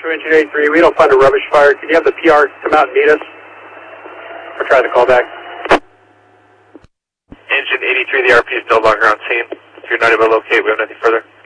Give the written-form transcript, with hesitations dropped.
to Engine 83. We don't find a rubbish fire. Can you have the PR come out and meet us? Or try the call back. Engine 83, the RP is no longer on scene. If you're not able to locate, we have nothing further.